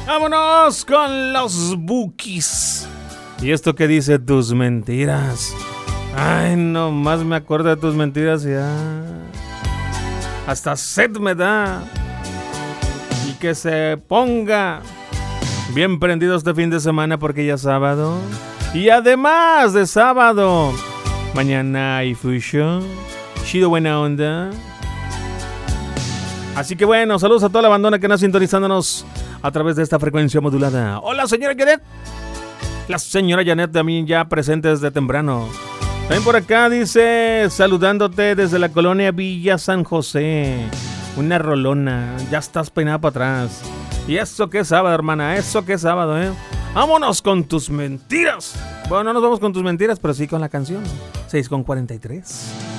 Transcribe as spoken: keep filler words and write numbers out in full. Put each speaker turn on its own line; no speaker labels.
Vámonos con los Bukis. ¿Y esto qué dice? Tus mentiras. Ay, nomás me acuerdo de tus mentiras y ya. Hasta sed me da. Y que se ponga bien prendido este fin de semana porque ya es sábado. Y además de sábado, mañana hay Fusion. Chido, buena onda. Así que bueno, saludos a toda la bandona que nos sintonizándonos a través de esta frecuencia modulada. Hola, señora Janet. La señora Janet también ya presente desde temprano. También por acá dice, saludándote desde la colonia Villa San José. Una rolona, ya estás peinada para atrás. Y eso que es sábado, hermana, eso que es sábado, ¿eh? Vámonos con tus mentiras. Bueno, no nos vamos con tus mentiras, pero sí con la canción. seis con cuarenta y tres.